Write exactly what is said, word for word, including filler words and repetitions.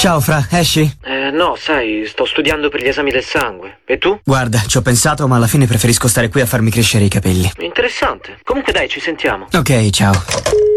Ciao Fra, esci? Eh, no, sai, sto studiando per gli esami del sangue. E tu? Guarda, ci ho pensato, ma alla fine preferisco stare qui a farmi crescere i capelli. Interessante. Comunque dai, ci sentiamo. Ok, ciao.